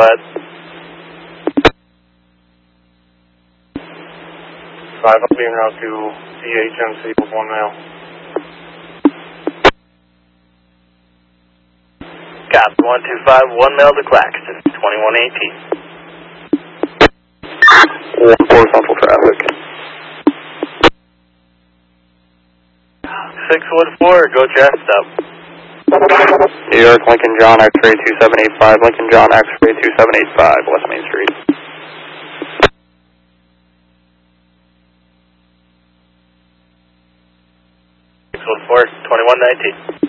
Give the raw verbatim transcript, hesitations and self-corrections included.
ahead. five, I'll be en route to C H M C with one male. Copy, one two five, one male to Claxton, twenty-one eighteen. one four central traffic. six one four, go chest up. New York, Lincoln John, X-ray two seven eight five, Lincoln John, X-ray two seven eight five, West Main Street. six one four, twenty-one nineteen.